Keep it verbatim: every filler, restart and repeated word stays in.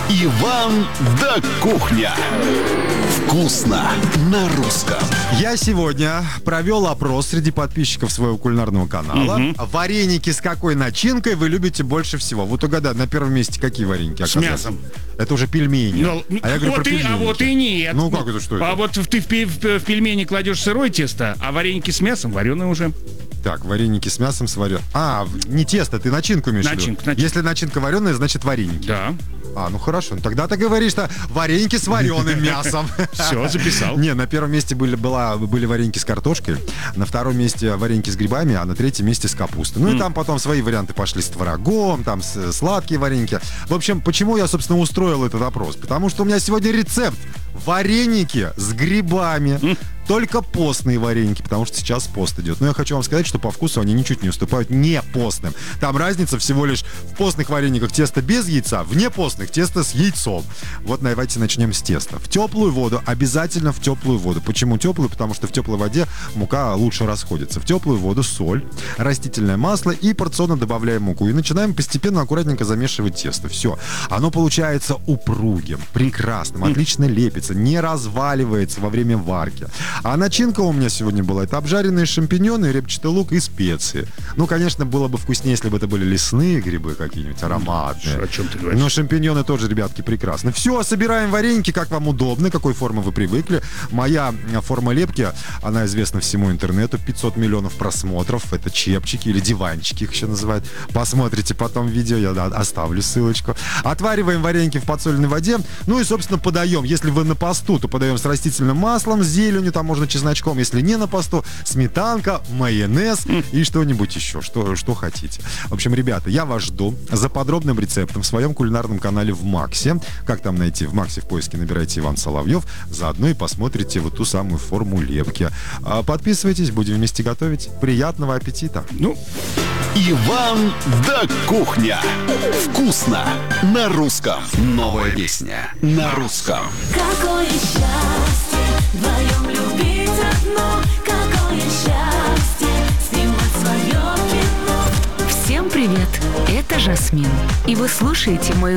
Иван да кухня. Вкусно на русском. Я сегодня провел опрос среди подписчиков своего кулинарного канала. Мгм. Вареники с какой начинкой вы любите больше всего? Вот угадай, на первом месте какие вареники С оказались? мясом. Это уже пельмени. Ну, а я говорю вот про и, пельмени. а вот и нет. Ну как это, что это? А вот ты в, пе- в- в пельмени кладешь сырое тесто, а вареники с мясом вареные уже. Так, вареники с мясом с варен. А, не тесто, ты начинку имеешь в виду? Начинку, начинку. Если начинка вареная, значит вареники. Да. А, ну хорошо. Ну, тогда ты говоришь, что вареники с вареным мясом. Все, записал. Не, на первом месте были, была, были вареники с картошкой, на втором месте вареники с грибами, а на третьем месте с капустой. Ну и там потом свои варианты пошли с творогом, там с, сладкие вареники. В общем, почему я, собственно, устроил этот опрос? Потому что у меня сегодня рецепт вареники с грибами. Только постные вареники, потому что сейчас пост идет. Но я хочу вам сказать, что по вкусу они ничуть не уступают не постным. Там разница всего лишь в постных варениках тесто без яйца, в непостных тесто с яйцом. Вот давайте начнем с теста. В теплую воду, обязательно в теплую воду. Почему теплую? Потому что в теплой воде мука лучше расходится. В теплую воду соль, растительное масло и порционно добавляем муку. И начинаем постепенно аккуратненько замешивать тесто. Все. Оно получается упругим, прекрасным, отлично лепится, не разваливается во время варки. А начинка у меня сегодня была — это обжаренные шампиньоны, репчатый лук и специи. Ну, конечно, было бы вкуснее, если бы это были лесные грибы какие-нибудь, ароматные. О чем ты говоришь? Но шампиньоны тоже, ребятки, прекрасны. Все, собираем вареники, как вам удобно, какой формы вы привыкли. Моя форма лепки, она известна всему интернету. пятьсот миллионов просмотров. Это чепчики или диванчики, их еще называют. Посмотрите потом видео, я да, оставлю ссылочку. Отвариваем вареники в подсоленной воде. Ну и, собственно, подаем. Если вы на посту, то подаем с растительным маслом, с зеленью, там можно чесночком. Если не на посту, сметанка, майонез и что-нибудь еще, что, что хотите. В общем, ребята, я вас жду за подробным рецептом в своем кулинарном канале в Максе. Как там найти? В Максе в поиске набирайте Иван Соловьев. Заодно и посмотрите вот ту самую форму лепки. А подписывайтесь, будем вместе готовить. Приятного аппетита! Ну, Иван да кухня. Вкусно на русском. Новая песня на русском. Какое счастье вдвоем любить одно, какое счастье снимать свое кино. Всем привет! Это Жасмин. И вы слушаете мой